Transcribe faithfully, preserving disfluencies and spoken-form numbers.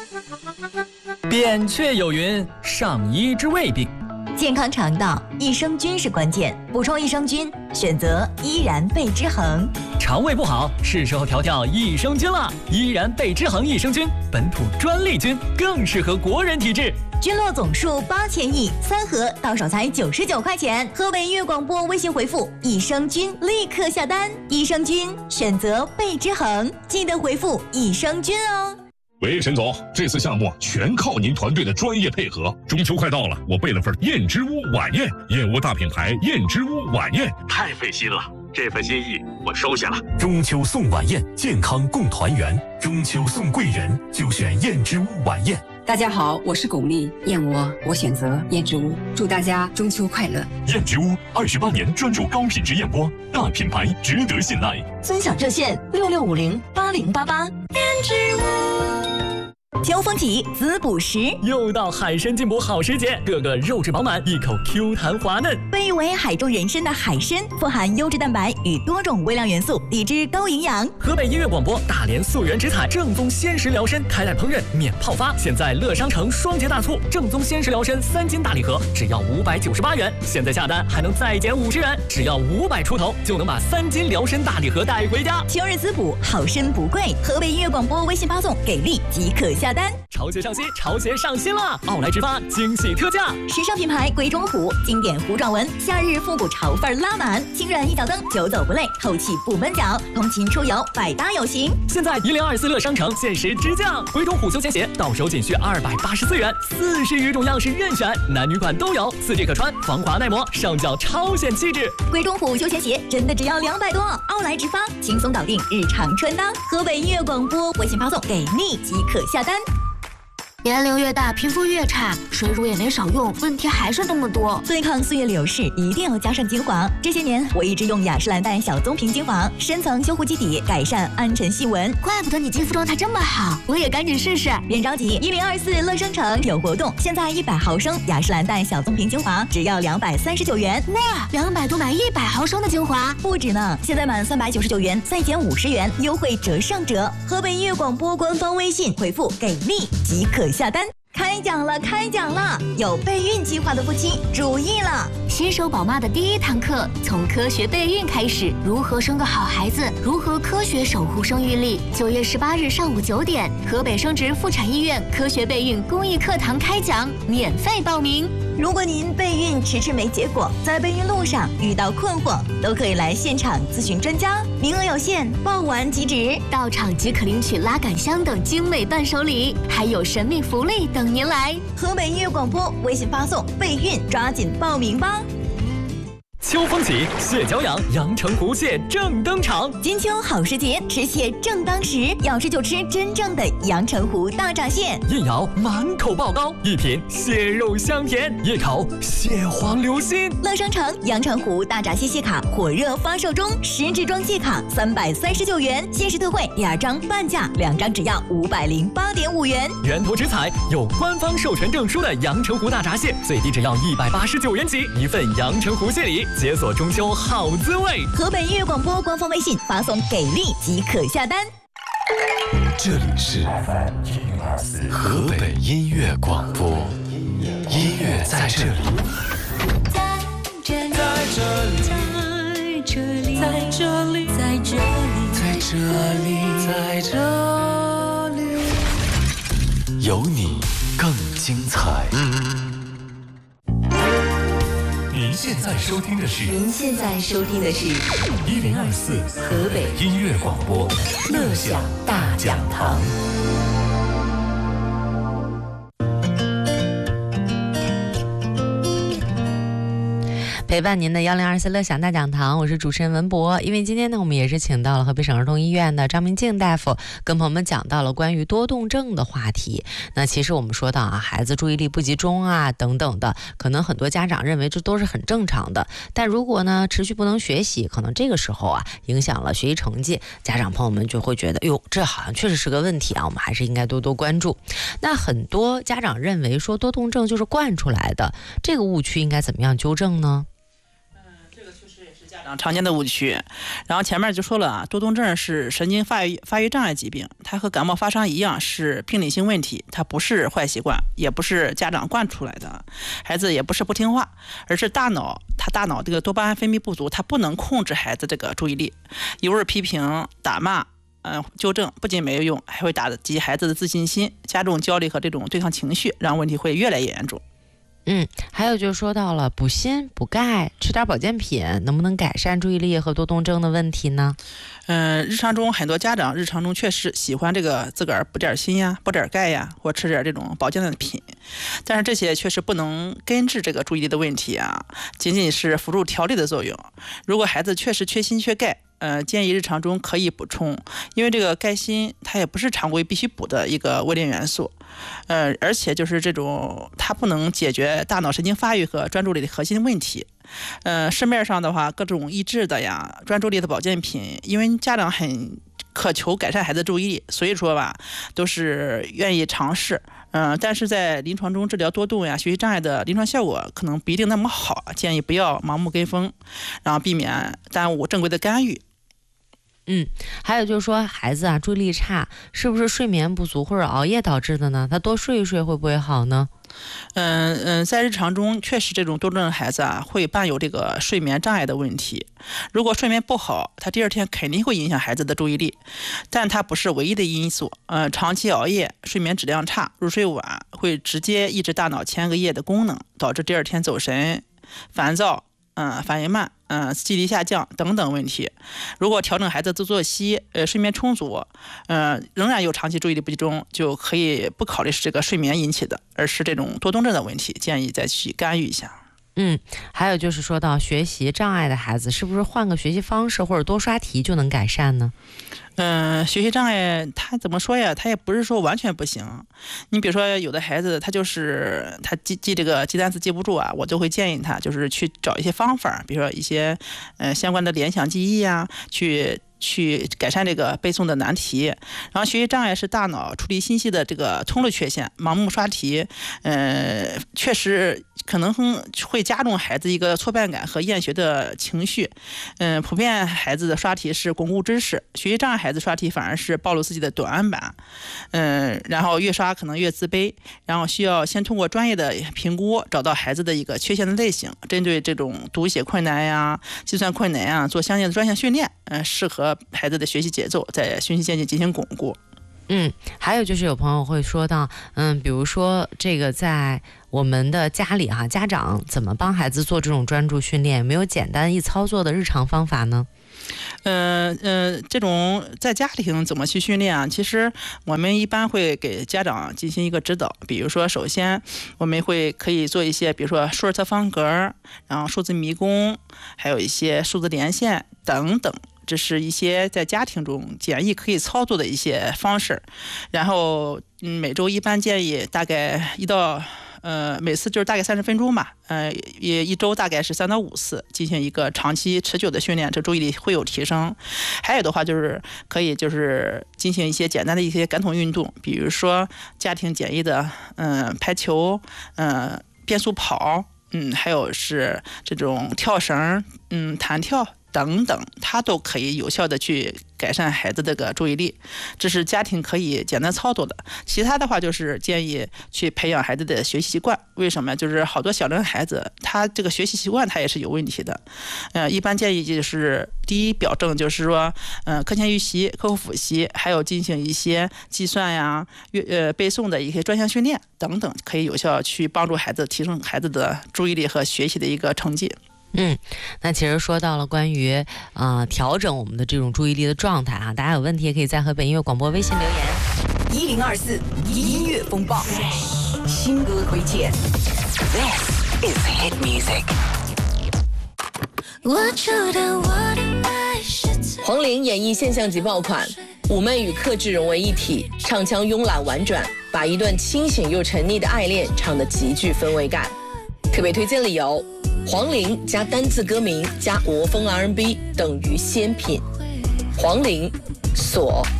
扁鹊有云：上医之未病。 健康肠道，益生菌是关键，补充益生菌，选择依然贝之恒。 肠胃不好，是时候调调益生菌了。依然贝之恒益生菌，本土专利菌，更适合国人体质。 菌落总数八千亿，三盒到手才九十九块钱。河北音乐广播微信回复益生菌，立刻下单。益生菌选择贝之恒，记得回复益生菌哦。 喂，沈总，这次项目全靠您团队的专业配合。中秋快到了，我备了份燕之屋晚宴，燕窝大品牌燕之屋晚宴，太费心了。这份心意我收下了。 中秋送晚宴，健康共团圆。中秋送贵人，就选燕之屋晚宴。 大家好，我是巩俐，燕窝我选择燕之屋，祝大家中秋快乐。 燕之屋二十八年专注高品质燕窝，大品牌值得信赖。 尊享热线六六五零八零八八。燕之屋。秋风起，滋补时， 又到海参进补好时节，个个肉质饱满，一口 Q 弹滑嫩。 被誉为海中人参的海参，富含优质蛋白与多种微量元素，抵制高营养。 河北音乐广播大连素源植采正宗鲜食疗参，开袋烹饪免泡发。现在乐商城双节大促，正宗鲜食疗参三斤大礼盒只要五百九十八元，现在下单还能再减五十元，只要五百出头就能把三斤疗参大礼盒带回家。 秋日滋补，好参不贵。河北音乐广播微信发送给力即可下单。 潮鞋上新，潮鞋上新了！奥莱直发惊喜特价， 时尚品牌鬼冢虎，经典糊状纹，夏日复古潮范拉满，轻软一脚蹬，久走不累，透气不闷脚，通勤出游百搭有型。 现在一零二四乐商城限时直降，鬼冢虎休闲鞋到手仅需二百八十四元，四十余种样式任选，男女款都有，四 G 可穿，防滑耐磨，上脚超显气质。 鬼冢虎休闲鞋真的只要两百多，奥莱直发轻松搞定日常穿搭。河北音乐广播微信发送给力即可下单。 年龄越大，皮肤越差，水乳也没少用，问题还是那么多。 对抗岁月流逝，一定要加上精华。这些年，我一直用雅诗兰黛小棕瓶精华，深层修护基底，改善暗沉细纹。 怪不得你肌肤状态这么好，我也赶紧试试。 别着急，一零二四乐商城有活动，现在一百毫升雅诗兰黛小棕瓶精华只要两百三十九元。 哇，两百多买一百毫升的精华， 不止呢！现在满三百九十九元再减五十元，优惠折上折。河北音乐广播官方微信回复给力即可下单。开讲了，开讲了！有备孕计划的夫妻注意了， 新手宝妈的第一堂课从科学备孕开始，如何生个好孩子，如何科学守护生育力。九月十八日上午九点，河北生殖妇产医院科学备孕公益课堂开讲，免费报名。 如果您备孕迟迟没结果，在备孕路上遇到困惑，都可以来现场咨询专家，名额有限，报完即止。 到场即可领取拉杆箱等精美伴手礼，还有神秘福利等您来。 河北音乐广播微信发送备孕，抓紧报名吧。 秋风起，蟹脚痒，阳澄湖蟹正登场。 金秋好时节，吃蟹正当时，要吃就吃真正的阳澄湖大闸蟹。 一咬满口爆膏，一品蟹肉香甜，一口蟹黄流心。 乐商城阳澄湖大闸蟹蟹卡火热发售中，十支装蟹卡三百三十九元，限时特惠，第二张半价，两张只要五百零八点五元。 源头直采有官方授权证书的阳澄湖大闸蟹，最低只要一百八十九元起，一份阳澄湖蟹礼。解锁中秋好滋味。 河北音乐广播官方微信发送给力即可下单。 这里是河北音乐广播，音乐在这里， 在这里，在这里，在这里，在这里， 在这里，在这里，有你更精彩。您现在收听的是， 您现在收听的是一零二四河北音乐广播乐享大讲堂。 陪伴您的幺零二四乐享大讲堂，我是主持人文博。因为今天呢，我们也是请到了河北省儿童医院的张明静大夫，跟朋友们讲到了关于多动症的话题。那其实我们说到啊，孩子注意力不集中啊等等的，可能很多家长认为这都是很正常的。但如果呢持续不能学习，可能这个时候啊影响了学习成绩，家长朋友们就会觉得，哟，这好像确实是个问题啊，我们还是应该多多关注。那很多家长认为说多动症就是惯出来的，这个误区应该怎么样纠正呢？ 常见的误区。然后前面就说了啊，多动症是神经发育发育障碍疾病，它和感冒发烧一样是病理性问题，它不是坏习惯，也不是家长惯出来的，孩子也不是不听话，而是大脑他大脑这个多巴胺分泌不足，它不能控制孩子这个注意力，一味批评打骂。嗯，纠正不仅没有用，还会打击孩子的自信心，加重焦虑和这种对抗情绪，让问题会越来越严重。 嗯，还有就说到了补锌补钙，吃点保健品，能不能改善注意力和多动症的问题呢？ 嗯，日常中很多家长日常中确实喜欢这个自个儿补点锌呀，补点钙呀，或吃点这种保健的品，但是这些确实不能根治这个注意力的问题啊，仅仅是辅助调理的作用。如果孩子确实缺锌缺钙，呃，建议日常中可以补充，因为这个钙锌它也不是常规必须补的一个微量元素，呃，而且就是这种它不能解决大脑神经发育和专注力的核心问题。呃，市面上的话，各种益智的呀、专注力的保健品，因为家长很渴求改善孩子注意力，所以说吧，都是愿意尝试。嗯、呃，但是在临床中治疗多动呀、学习障碍的临床效果可能不一定那么好，建议不要盲目跟风，然后避免耽误正规的干预。 嗯，还有就是说，孩子啊注意力差，是不是睡眠不足或者熬夜导致的呢？他多睡一睡会不会好呢？ 嗯嗯，在日常中确实这种多动症孩子啊会伴有这个睡眠障碍的问题。如果睡眠不好，他第二天肯定会影响孩子的注意力，但它不是唯一的因素。呃，长期熬夜、睡眠质量差、入睡晚，会直接抑制大脑前额叶的功能，导致第二天走神、烦躁。嗯，反应慢，嗯，记忆力下降等等问题。如果调整孩子的作息，呃，睡眠充足，嗯，仍然有长期注意力不集中，就可以不考虑是这个睡眠引起的，而是这种多动症的问题，建议再去干预一下。 嗯，还有就是说到学习障碍的孩子，是不是换个学习方式或者多刷题就能改善呢？ 嗯、呃，学习障碍他怎么说呀？他也不是说完全不行。你比如说，有的孩子他就是他记记这个记单词记不住啊，我就会建议他就是去找一些方法，比如说一些呃相关的联想记忆啊，去。去改善这个背诵的难题。然后学习障碍是大脑处理信息的这个通路缺陷，盲目刷题，呃，确实可能会加重孩子一个挫败感和厌学的情绪。嗯、呃，普遍孩子的刷题是巩固知识，学习障碍孩子刷题反而是暴露自己的短板。嗯、呃，然后越刷可能越自卑，然后需要先通过专业的评估找到孩子的一个缺陷的类型，针对这种读写困难呀、计算困难呀做相应的专项训练，嗯、呃，适合孩子的学习节奏，在循序渐进进行巩固。 嗯，还有就是有朋友会说到，嗯，比如说这个在我们的家里哈、啊，家长怎么帮孩子做这种专注训练？有没有简单易操作的日常方法呢？ 呃呃，这种在家庭怎么去训练啊？其实我们一般会给家长进行一个指导，比如说，首先我们会可以做一些，比如说数字侧方格，然后数字迷宫，还有一些数字连线等等。这是一些在家庭中简易可以操作的一些方式，然后嗯，每周一般建议大概一到呃每次就是大概三十分钟吧，呃也一周大概是三到五次进行一个长期持久的训练，这注意力会有提升。还有的话就是可以就是进行一些简单的一些感统运动，比如说家庭简易的嗯、呃、排球，嗯、呃、变速跑，嗯还有是这种跳绳，嗯弹跳。等等，它都可以有效的去改善孩子这个注意力，这是家庭可以简单操作的。其他的话就是建议去培养孩子的学习习惯。为什么？就是好多小龄孩子他这个学习习惯他也是有问题的。呃，一般建议就是第一表证就是说，呃，课前预习、课后复习，还有进行一些计算呀、呃背诵的一些专项训练等等，可以有效去帮助孩子提升孩子的注意力和学习的一个成绩。 嗯，那其实说到了关于呃调整我们的这种注意力的状态啊，大家有问题也可以在河北音乐广播微信留言。 一零二四音乐风暴，新歌推荐。This is hit music。 我知道我的爱是黄龄演绎现象级爆款，妩媚与克制融为一体，唱腔慵懒婉转，把一段清醒又沉溺的爱恋唱得极具氛围感。特别推荐理由：黄龄加单字歌名加国风 R and B 等于仙品。黄龄锁。